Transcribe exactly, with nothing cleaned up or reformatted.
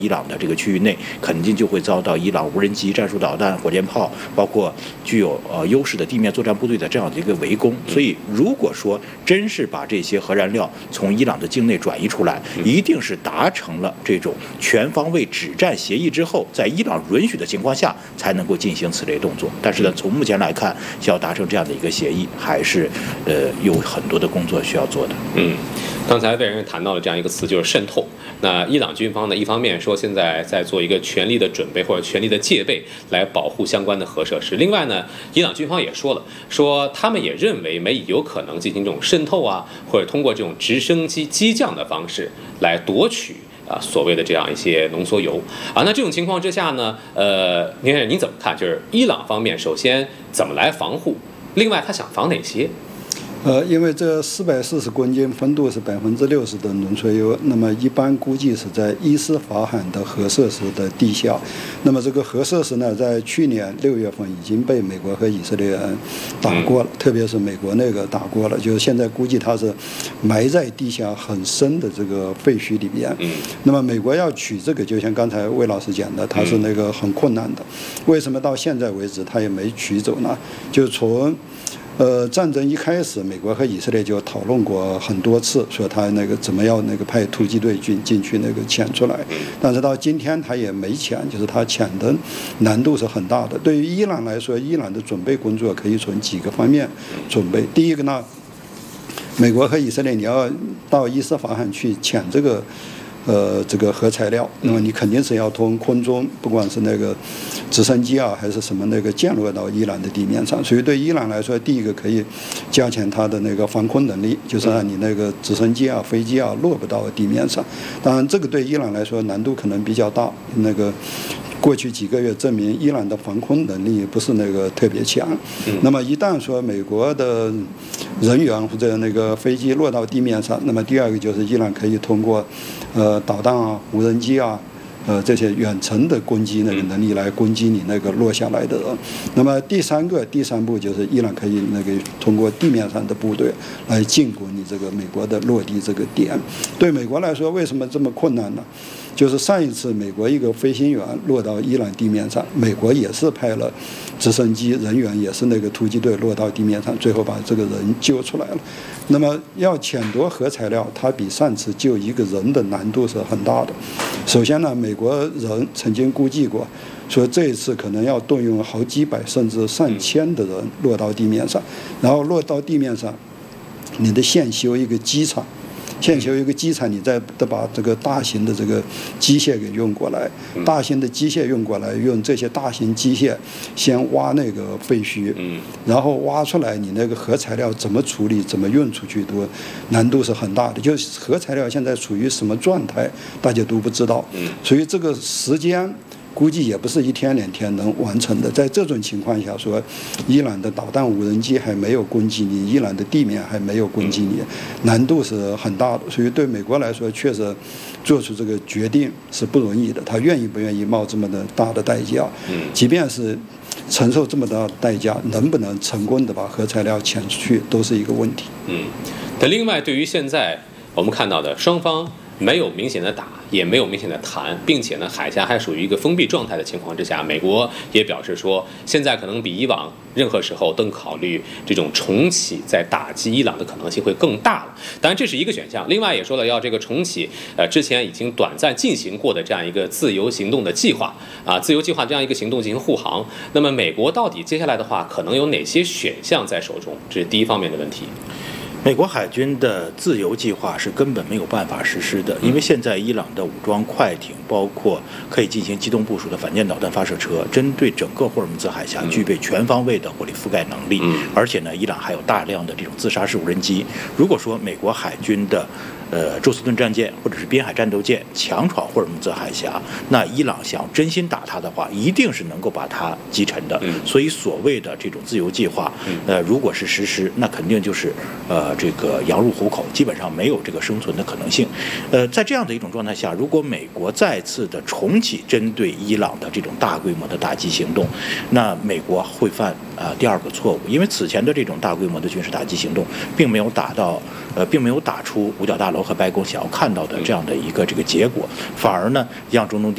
伊朗的这个区域内，肯定就会遭到伊朗无人机、战术导弹、火箭炮，包括具有呃优势的地面作战部队的这样的一个围攻。所以，如果说真是把这些核燃料从伊朗的境内转移出来，一定是达成了这种全方位止战协议之后，在伊朗允许的情况下，才能够进行此类动作。但是呢，从目前来看，要达成这样的一个协议，还是呃有很多的工作需要做的。 嗯，刚才魏人谈到了这样一个词，就是渗透。那伊朗军方呢，一方面说现在在做一个全力的准备或者全力的戒备，来保护相关的核设施。另外呢，伊朗军方也说了，说他们也认为美有可能进行这种渗透啊，或者通过这种直升机机降的方式来夺取啊所谓的这样一些浓缩铀啊。那这种情况之下呢，呃，您您怎么看？就是伊朗方面首先怎么来防护？另外，他想防哪些？ 呃，因为这四百四十公斤分度是百分之六十的浓缩铀，那么一般估计是在伊斯法罕的核设施的地下。那么这个核设施呢，在去年六月份已经被美国和以色列人打过了，特别是美国那个打过了，就是现在估计它是埋在地下很深的这个废墟里边。那么美国要取这个，就像刚才魏老师讲的，它是那个很困难的。为什么到现在为止它也没取走呢？就从呃，战争一开始，美国和以色列就讨论过很多次，说他那个怎么样那个派突击队进进去那个潜出来，但是到今天他也没潜，就是他潜的难度是很大的。对于伊朗来说，伊朗的准备工作可以从几个方面准备。第一个呢，美国和以色列你要到伊斯法罕去潜这个。呃，这个核材料，那么你肯定是要从空中，不管是那个直升机啊，还是什么那个降落到伊朗的地面上。所以对伊朗来说，第一个可以加强它的那个防空能力，就是让你那个直升机啊、飞机啊落不到地面上。当然，这个对伊朗来说难度可能比较大。那个过去几个月证明，伊朗的防空能力不是那个特别强。那么一旦说美国的人员或者那个飞机落到地面上，那么第二个就是伊朗可以通过呃导弹啊、无人机啊。呃，这些远程的攻击那个能力来攻击你那个落下来的人。那么第三个、第三步就是伊朗可以那个通过地面上的部队来进攻你这个美国的落地这个点。对美国来说，为什么这么困难呢？就是上一次美国一个飞行员落到伊朗地面上，美国也是派了直升机人员，也是那个突击队落到地面上，最后把这个人救出来了。那么要抢夺核材料，它比上次救一个人的难度是很大的。首先呢，美国人曾经估计过，说这一次可能要动用好几百甚至上千的人落到地面上，然后落到地面上，你得先修一个机场。先修一个机场，你再得把这个大型的这个机械给用过来，大型的机械用过来，用这些大型机械先挖那个废墟，然后挖出来，你那个核材料怎么处理，怎么运出去，都难度是很大的。就是核材料现在处于什么状态，大家都不知道，所以这个时间估计也不是一天两天能完成的。在这种情况下说，伊朗的导弹无人机还没有攻击你，伊朗的地面还没有攻击你，难度是很大的。所以对美国来说，确实做出这个决定是不容易的。他愿意不愿意冒这么的大的代价？即便是承受这么大的代价，能不能成功的把核材料潜出去，都是一个问题。 嗯，但另外，对于现在我们看到的双方没有明显的打，也没有明显的谈，并且呢，海峡还属于一个封闭状态的情况之下，美国也表示说，现在可能比以往任何时候都考虑这种重启在打击伊朗的可能性会更大了。当然，这是一个选项。另外也说了，要这个重启呃之前已经短暂进行过的这样一个自由行动的计划啊，自由计划这样一个行动进行护航。那么美国到底接下来的话，可能有哪些选项在手中？这是第一方面的问题。 美国海军的自由计划是根本没有办法实施的，因为现在伊朗的武装快艇，包括可以进行机动部署的反舰导弹发射车，针对整个霍尔木兹海峡具备全方位的火力覆盖能力，而且呢，伊朗还有大量的这种自杀式无人机。如果说美国海军的呃宙斯盾战舰或者是滨海战斗舰强闯霍尔木兹海峡，那伊朗想真心打它的话，一定是能够把它击沉的。所以所谓的这种自由计划，呃，如果是实施，那肯定就是呃这个羊入虎口，基本上没有这个生存的可能性。呃，在这样的一种状态下，如果美国再次的重启针对伊朗的这种大规模的打击行动，那美国会犯啊、呃、第二个错误，因为此前的这种大规模的军事打击行动，并没有打到呃，并没有打出五角大楼和白宫想要看到的这样的一个这个结果，反而呢，让中东地